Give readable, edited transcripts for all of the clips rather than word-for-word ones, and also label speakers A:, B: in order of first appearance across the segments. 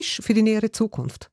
A: für die nähere Zukunft?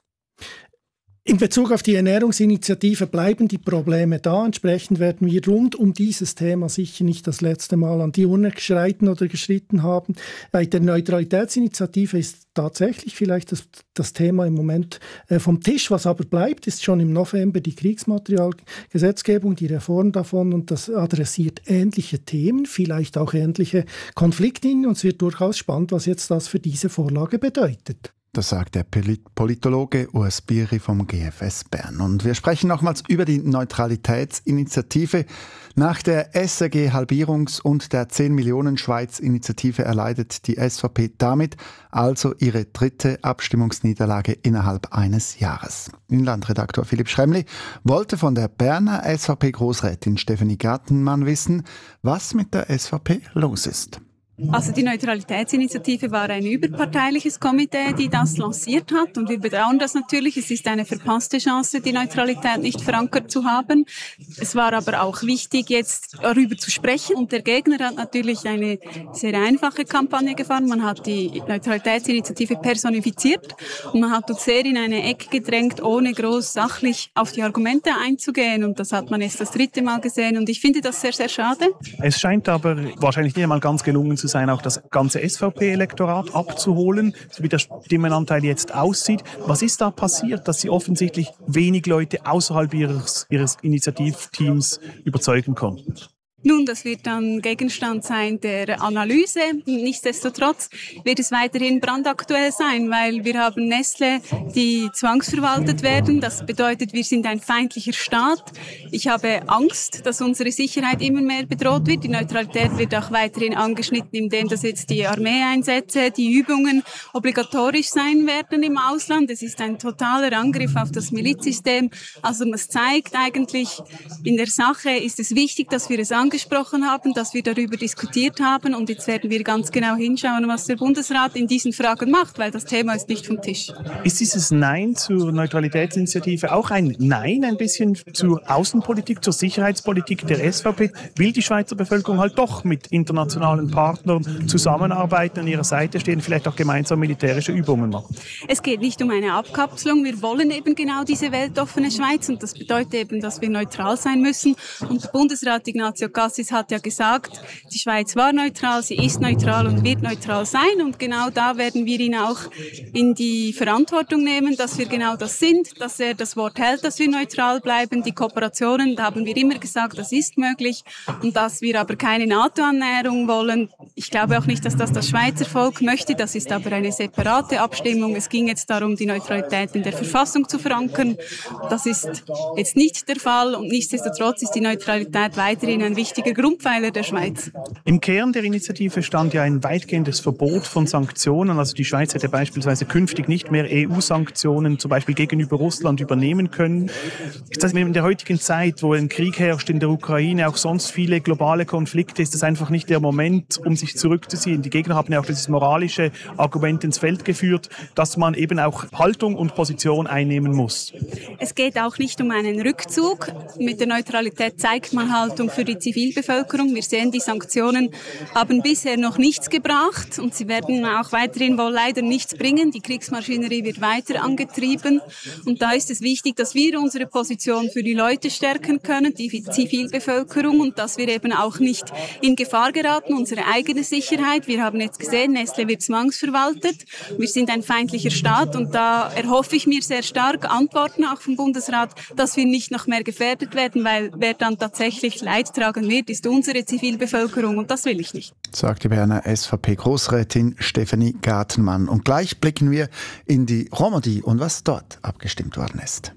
B: In Bezug auf die Ernährungsinitiative bleiben die Probleme da. Entsprechend werden wir rund um dieses Thema sicher nicht das letzte Mal an die Urne geschreiten oder geschritten haben. Bei der Neutralitätsinitiative ist tatsächlich vielleicht das Thema im Moment vom Tisch. Was aber bleibt, ist schon im November die Kriegsmaterialgesetzgebung, die Reform davon, und das adressiert ähnliche Themen, vielleicht auch ähnliche Konfliktlinien, und es wird durchaus spannend, was jetzt das für diese Vorlage bedeutet.
C: Das sagt der Politologe Urs Biri vom GFS Bern. Und wir sprechen nochmals über die Neutralitätsinitiative. Nach der SRG-Halbierungs- und der 10-Millionen-Schweiz-Initiative erleidet die SVP damit also ihre dritte Abstimmungsniederlage innerhalb eines Jahres. Inlandredaktor Philipp Schremli wollte von der Berner SVP-Grossrätin Stefanie Gartenmann wissen, was mit der SVP los ist.
D: Also die Neutralitätsinitiative war ein überparteiliches Komitee, die das lanciert hat, und wir bedauern das natürlich. Es ist eine verpasste Chance, die Neutralität nicht verankert zu haben. Es war aber auch wichtig, jetzt darüber zu sprechen, und der Gegner hat natürlich eine sehr einfache Kampagne gefahren. Man hat die Neutralitätsinitiative personifiziert und man hat uns sehr in eine Ecke gedrängt, ohne groß sachlich auf die Argumente einzugehen, und das hat man jetzt das dritte Mal gesehen, und ich finde das sehr, sehr schade.
E: Es scheint aber wahrscheinlich nicht einmal ganz gelungen zu sein, auch das ganze SVP-Elektorat abzuholen, so wie der Stimmenanteil jetzt aussieht. Was ist da passiert, dass Sie offensichtlich wenig Leute außerhalb Ihres Initiativteams überzeugen konnten?
D: Nun, das wird dann Gegenstand sein der Analyse. Nichtsdestotrotz wird es weiterhin brandaktuell sein, weil wir haben Nestlé, die zwangsverwaltet werden. Das bedeutet, wir sind ein feindlicher Staat. Ich habe Angst, dass unsere Sicherheit immer mehr bedroht wird. Die Neutralität wird auch weiterhin angeschnitten, indem dass jetzt die Armeeeinsätze, die Übungen obligatorisch sein werden im Ausland. Es ist ein totaler Angriff auf das Milizsystem. Also es zeigt eigentlich, in der Sache ist es wichtig, dass wir es angesprochen haben, dass wir darüber diskutiert haben, und jetzt werden wir ganz genau hinschauen, was der Bundesrat in diesen Fragen macht, weil das Thema ist nicht vom Tisch.
E: Ist dieses Nein zur Neutralitätsinitiative auch ein Nein ein bisschen zur Außenpolitik, zur Sicherheitspolitik der SVP? Will die Schweizer Bevölkerung halt doch mit internationalen Partnern zusammenarbeiten, an ihrer Seite stehen, vielleicht auch gemeinsam militärische Übungen machen?
D: Es geht nicht um eine Abkapselung. Wir wollen eben genau diese weltoffene Schweiz, und das bedeutet eben, dass wir neutral sein müssen. Und der Bundesrat Ignazio Cassis hat ja gesagt, die Schweiz war neutral, sie ist neutral und wird neutral sein, und genau da werden wir ihn auch in die Verantwortung nehmen, dass wir genau das sind, dass er das Wort hält, dass wir neutral bleiben. Die Kooperationen, da haben wir immer gesagt, das ist möglich, und dass wir aber keine NATO-Annäherung wollen. Ich glaube auch nicht, dass das Schweizer Volk möchte, das ist aber eine separate Abstimmung. Es ging jetzt darum, die Neutralität in der Verfassung zu verankern. Das ist jetzt nicht der Fall, und nichtsdestotrotz ist die Neutralität weiterhin ein wichtiger Grundpfeiler der Schweiz.
E: Im Kern der Initiative stand ja ein weitgehendes Verbot von Sanktionen. Also die Schweiz hätte beispielsweise künftig nicht mehr EU-Sanktionen zum Beispiel gegenüber Russland übernehmen können. Ist das in der heutigen Zeit, wo ein Krieg herrscht in der Ukraine, auch sonst viele globale Konflikte, ist das einfach nicht der Moment, um sich zurückzuziehen? Die Gegner haben ja auch dieses moralische Argument ins Feld geführt, dass man eben auch Haltung und Position einnehmen muss.
D: Es geht auch nicht um einen Rückzug. Mit der Neutralität zeigt man Haltung für die Zivilbevölkerung. Wir sehen, die Sanktionen haben bisher noch nichts gebracht, und sie werden auch weiterhin wohl leider nichts bringen. Die Kriegsmaschinerie wird weiter angetrieben, und da ist es wichtig, dass wir unsere Position für die Leute stärken können, die Zivilbevölkerung, und dass wir eben auch nicht in Gefahr geraten, unsere eigene Sicherheit. Wir haben jetzt gesehen, Nestlé wird zwangsverwaltet. Wir sind ein feindlicher Staat, und da erhoffe ich mir sehr stark Antworten auch vom Bundesrat, dass wir nicht noch mehr gefährdet werden, weil wer dann tatsächlich Leid tragen wird, ist unsere Zivilbevölkerung, und das will ich nicht.
C: Sagt die Berner SVP-Grossrätin Stefanie Gartenmann. Und gleich blicken wir in die Romandie und was dort abgestimmt worden ist.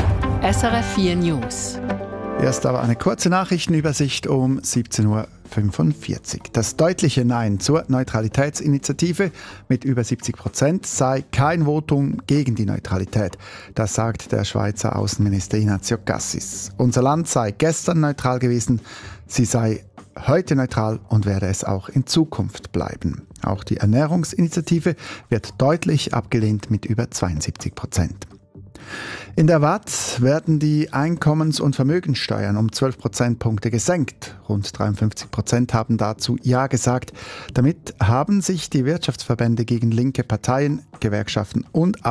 F: SRF 4 News.
C: Erst aber eine kurze Nachrichtenübersicht um 17:45 Uhr. Das deutliche Nein zur Neutralitätsinitiative mit über 70% sei kein Votum gegen die Neutralität. Das sagt der Schweizer Außenminister Ignazio Cassis. Unser Land sei gestern neutral gewesen, sie sei heute neutral und werde es auch in Zukunft bleiben. Auch die Ernährungsinitiative wird deutlich abgelehnt mit über 72%. In der WAD werden die Einkommens- und Vermögenssteuern um 12 Prozentpunkte gesenkt. Rund 53% haben dazu Ja gesagt. Damit haben sich die Wirtschaftsverbände gegen linke Parteien, Gewerkschaften und